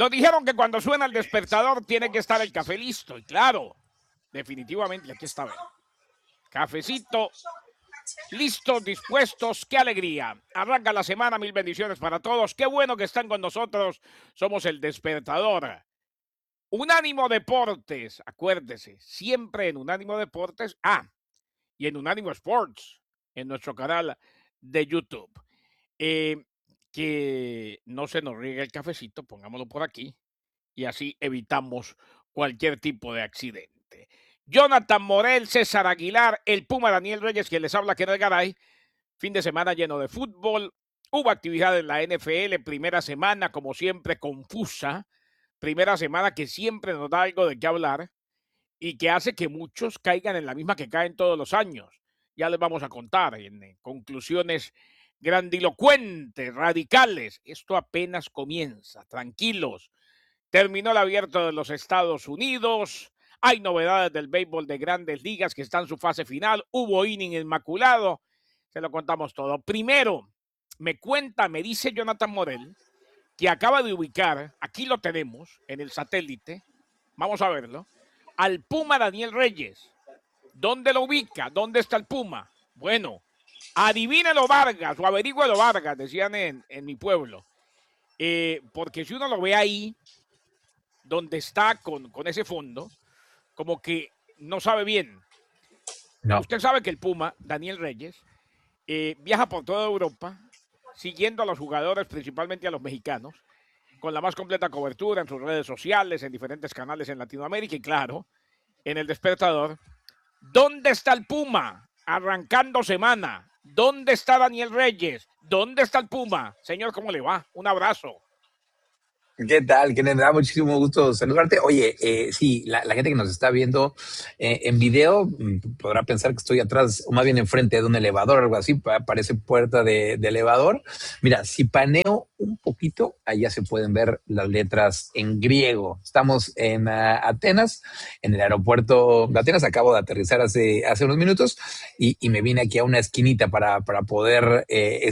Nos dijeron que cuando suena el despertador tiene que estar el café listo. Y claro, definitivamente aquí está. Cafecito, listos, dispuestos. ¡Qué alegría! Arranca la semana, mil bendiciones para todos. ¡Qué bueno que están con nosotros! Somos el despertador. Unánimo Deportes, acuérdese, siempre en Unánimo Deportes. Y en Unánimo Sports, en nuestro canal de YouTube. Que no se nos riegue el cafecito, pongámoslo por aquí, y así evitamos cualquier tipo de accidente. Jonathan Morel, César Aguilar, el Puma Daniel Reyes, quien les habla, Kenneth Garay. Fin de semana lleno de fútbol. Hubo actividad en la NFL, primera semana, como siempre, confusa. Primera semana que siempre nos da algo de qué hablar y que hace que muchos caigan en la misma que caen todos los años. Ya les vamos a contar en conclusiones grandilocuentes, radicales. Esto apenas comienza, tranquilos. Terminó el abierto de los Estados Unidos. Hay novedades del béisbol de Grandes Ligas que está en su fase final. Hubo inning inmaculado. Se lo contamos todo. Primero, me dice Jonathan Morel, que acaba de ubicar, aquí lo tenemos, en el satélite, vamos a verlo, al Puma Daniel Reyes. ¿Dónde lo ubica? ¿Dónde está el Puma? Bueno, adivínelo Vargas o averígüelo Vargas, decían en mi pueblo. Porque si uno lo ve ahí, donde está con ese fondo, como que no sabe bien. No. Usted sabe que el Puma, Daniel Reyes, viaja por toda Europa, siguiendo a los jugadores, principalmente a los mexicanos, con la más completa cobertura en sus redes sociales, en diferentes canales en Latinoamérica y claro, en el despertador. ¿Dónde está el Puma? Arrancando semana. ¿Dónde está Daniel Reyes? ¿Dónde está el Puma? Señor, ¿cómo le va? Un abrazo. ¿Qué tal? Que me da muchísimo gusto saludarte. Oye, sí, la gente que nos está viendo en video podrá pensar que estoy atrás, o más bien enfrente de un elevador o algo así, parece puerta de elevador. Mira, si paneo un poquito, allá se pueden ver las letras en griego. Estamos en Atenas, en el aeropuerto de Atenas. Acabo de aterrizar hace unos minutos y me vine aquí a una esquinita para poder